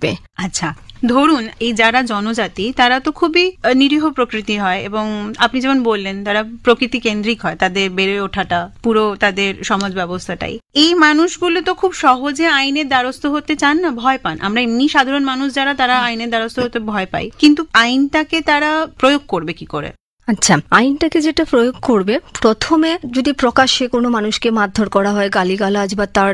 করবে। আচ্ছা, ধরুন এই যারা জনজাতি তারা তো খুবই নিরীহ প্রকৃতি হয়, এবং আপনি যেমন বললেন তারা প্রকৃতি কেন্দ্রিক হয়, তাদের বেড়ে ওঠাটা পুরো তাদের সমাজ ব্যবস্থাটাই। এই মানুষগুলো তো খুব সহজে আইনের দ্বারস্থ হতে চান না, ভয় পান। আমরা এমনি সাধারণ মানুষ যারা, তারা আইনের দ্বারস্থ হতে ভয় পাই, কিন্তু আইনটাকে তারা প্রয়োগ করবে কি করে? আচ্ছা, আইনটাকে যেটা প্রয়োগ করবে, প্রথমে যদি প্রকাশ্যে কোনো মানুষকে মারধর করা হয়, গালিগালাজ বা তার